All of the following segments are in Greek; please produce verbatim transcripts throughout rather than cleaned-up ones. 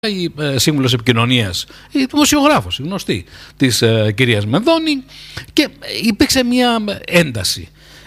η ε, σύμβουλος επικοινωνίας, η δημοσιογράφος, η γνωστή της ε, κυρίας Μενδώνη, και υπήρξε μια ένταση.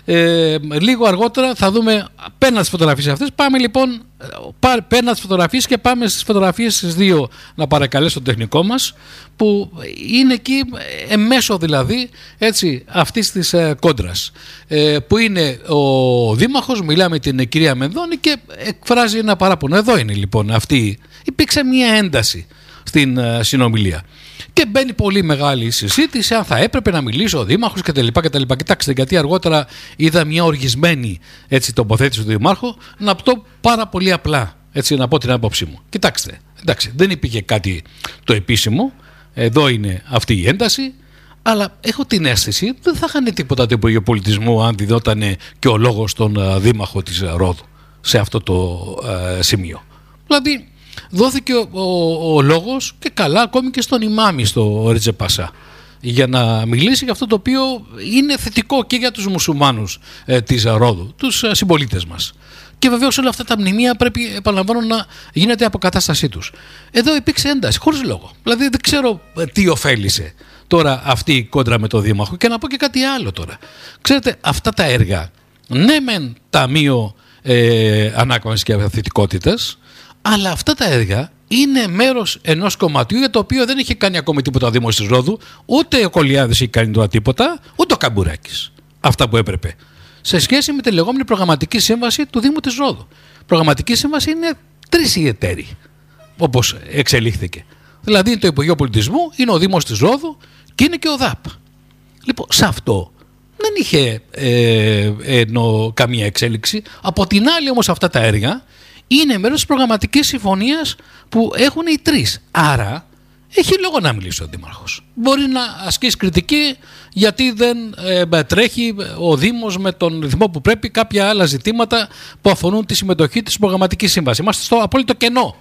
Ε, λίγο αργότερα θα δούμε, πέραν τις φωτογραφίες αυτές, πάμε λοιπόν πέραν τις φωτογραφίες και πάμε στις φωτογραφίες τις δύο, να παρακαλέσω το τεχνικό μας, που είναι εκεί εμέσω δηλαδή, έτσι, αυτής της ε, κόντρας, ε, που είναι ο δήμαρχος, μιλάμε με την κυρία Μενδώνη και εκφράζει ένα παράπονο. Εδώ είναι λοιπόν αυτή, υπήρξε μια ένταση στην ε, συνομιλία. Και μπαίνει πολύ μεγάλη συζήτηση αν θα έπρεπε να μιλήσει ο δήμαρχος κτλ. Κοιτάξτε, γιατί αργότερα είδα μια οργισμένη, έτσι, τοποθέτηση του δημάρχου, να πω πάρα πολύ απλά, έτσι, να πω την άποψή μου. Κοιτάξτε, εντάξει, δεν υπήρχε κάτι το επίσημο, εδώ είναι αυτή η ένταση, αλλά έχω την αίσθηση δεν θα είχαν τίποτα το Υπουργείο Πολιτισμού αν διδόταν και ο λόγος στον δήμαρχο της Ρόδου σε αυτό το ε, σημείο. Δηλαδή, δόθηκε ο, ο, ο λόγος, και καλά, ακόμη και στον ημάμι στο Ρετζε Πασά, για να μιλήσει για αυτό το οποίο είναι θετικό και για τους μουσουλμάνους ε, της Ρόδου, τους ε, συμπολίτες μας. Και βεβαίως όλα αυτά τα μνημεία πρέπει, επαναλαμβάνω, να γίνεται αποκατάστασή τους. Εδώ υπήρξε ένταση, χωρίς λόγο. Δηλαδή δεν ξέρω ε, τι ωφέλησε τώρα αυτή η κόντρα με το δήμαρχο. Και να πω και κάτι άλλο τώρα. Ξέρετε, αυτά τα έργα, ναι μεν ταμείο ε, ανάκαμψης και θετικότητας, αλλά αυτά τα έργα είναι μέρος ενός κομματιού για το οποίο δεν είχε κάνει ακόμη τίποτα ο Δήμος της Ρόδου, ούτε ο Κολιάδης είχε κάνει τώρα τίποτα, ούτε ο Καμπουράκης. Αυτά που έπρεπε. Σε σχέση με τη λεγόμενη προγραμματική σύμβαση του Δήμου της Ρόδου. Προγραμματική σύμβαση είναι τρεις οι εταίροι, όπως εξελίχθηκε. Δηλαδή είναι το Υπουργείο Πολιτισμού, είναι ο Δήμος της Ρόδου και είναι και ο ΔΑΠ. Λοιπόν, σε αυτό δεν είχε ε, εννοώ, καμία εξέλιξη. Από την άλλη όμως αυτά τα έργα είναι μέρος της προγραμματικής συμφωνίας που έχουν οι τρεις. Άρα έχει λόγο να μιλήσει ο Δήμαρχος. Μπορεί να ασκήσει κριτική γιατί δεν ε, τρέχει ο Δήμος με τον ρυθμό που πρέπει κάποια άλλα ζητήματα που αφορούν τη συμμετοχή της προγραμματικής σύμβασης. Είμαστε στο απόλυτο κενό.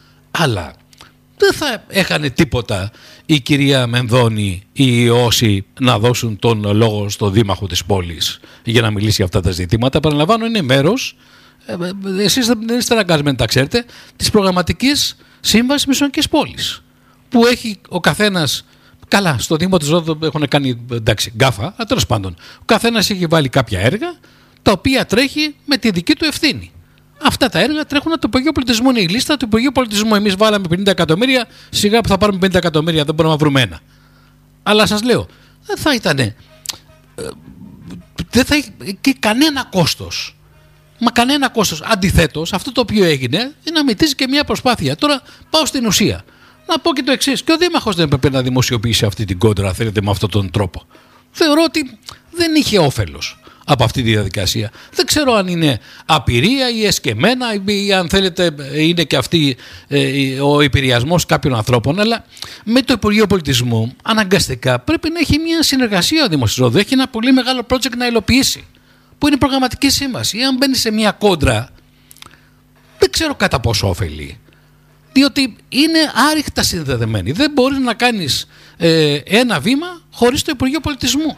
Αλλά δεν θα έχανε τίποτα η κυρία Μενδώνη ή όσοι να δώσουν τον λόγο στο Δήμαρχο της πόλης για να μιλήσει για αυτά τα ζητήματα. Παραλαμβάνω, είναι μέρος, εσείς δεν είστε αναγκασμένοι, τα ξέρετε, της προγραμματικής σύμβασης Μεσογειακής πόλης, που έχει ο καθένας, καλά, στο Δήμο της Ρόδου έχουν κάνει, εντάξει, γκάφα, αλλά τέλος πάντων, ο καθένας έχει βάλει κάποια έργα τα οποία τρέχει με τη δική του ευθύνη. Αυτά τα έργα τρέχουν από το Υπουργείο Πολιτισμού. Είναι η λίστα του Υπουργείου Πολιτισμού. Εμείς βάλαμε πενήντα εκατομμύρια, σιγά που θα πάρουμε πενήντα εκατομμύρια, δεν μπορούμε να βρούμε ένα. Αλλά σας λέω, δεν θα ήταν, ε, δεν θα έχει και κανένα κόστος. Μα κανένα κόστος. Αντιθέτως, αυτό το οποίο έγινε είναι να μητήσει και μια προσπάθεια. Τώρα πάω στην ουσία. Να πω και το εξής. Και ο Δήμαρχος δεν έπρεπε να δημοσιοποιήσει αυτή την κόντρα, θέλετε, με αυτόν τον τρόπο. Θεωρώ ότι δεν είχε όφελος από αυτή τη διαδικασία. Δεν ξέρω αν είναι απειρία ή εσκεμμένα ή αν θέλετε είναι και αυτή ε, ο επηρεασμός κάποιων ανθρώπων, αλλά με το Υπουργείο Πολιτισμού αναγκαστικά πρέπει να έχει μια συνεργασία ο Δήμος της Ρόδου. Έχει ένα πολύ μεγάλο project να υλοποιήσει, που είναι η προγραμματική σύμβαση. Ή αν μπαίνει σε μια κόντρα, δεν ξέρω κατά πόσο ωφελεί. Διότι είναι άρρηκτα συνδεδεμένοι. Δεν μπορείς να κάνεις ε, ένα βήμα χωρίς το Υπουργείο Πολιτισμού.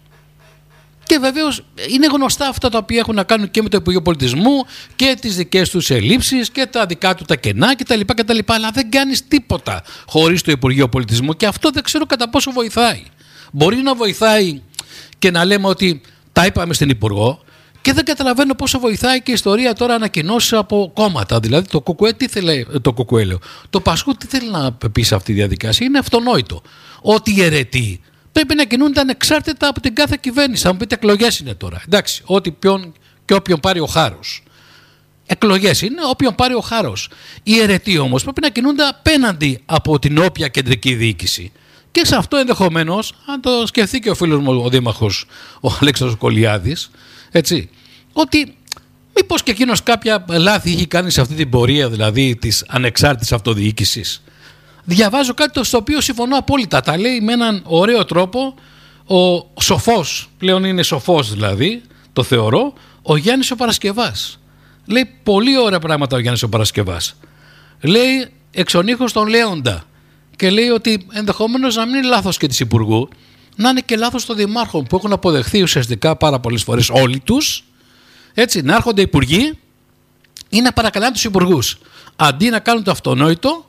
Και βεβαίως είναι γνωστά αυτά τα οποία έχουν να κάνουν και με το Υπουργείο Πολιτισμού και τις δικές τους ελλείψεις και τα δικά του τα κενά κτλ. κτλ. Αλλά δεν κάνεις τίποτα χωρίς το Υπουργείο Πολιτισμού και αυτό δεν ξέρω κατά πόσο βοηθάει. Μπορεί να βοηθάει και να λέμε ότι τα είπαμε στην Υπουργό, και δεν καταλαβαίνω πόσο βοηθάει και η ιστορία τώρα ανακοινώσεις από κόμματα. Δηλαδή το ΚΚΕ, τι θέλει, το ΚΚΕ λέω, το Πασχού τι θέλει να πει σε αυτή τη διαδικασία. Είναι αυτονόητο ότι οι αιρετοί πρέπει να κινούνται ανεξάρτητα από την κάθε κυβέρνηση. Θα μου πείτε, εκλογές είναι τώρα. Εντάξει, ό,τι ποιον και όποιον πάρει ο χάρος. Εκλογές είναι όποιον πάρει ο χάρος. Οι αιρετοί όμως πρέπει να κινούνται απέναντι από την όποια κεντρική διοίκηση. Και σε αυτό ενδεχομένως, αν το σκεφτεί και ο φίλος μου ο Δήμαρχος, ο Αλέξανδρος Κολιάδης, έτσι, ότι μήπως και εκείνος κάποια λάθη έχει κάνει σε αυτή την πορεία, δηλαδή της ανεξάρτητης αυτοδιοίκησης. Διαβάζω κάτι στο οποίο συμφωνώ απόλυτα. Τα λέει με έναν ωραίο τρόπο ο σοφός, πλέον είναι σοφός δηλαδή, το θεωρώ, ο Γιάννης ο Παρασκευάς. Λέει πολύ ωραία πράγματα ο Γιάννης ο Παρασκευάς. Λέει εξονύχως τον Λέοντα και λέει ότι ενδεχομένως να μην είναι λάθος και της Υπουργού, να είναι και λάθος των δημάρχων που έχουν αποδεχθεί ουσιαστικά πάρα πολλές φορές όλοι τους, έτσι, να έρχονται υπουργοί ή να παρακαλάνε τους υπουργούς. Αντί να κάνουν το αυτονόητο,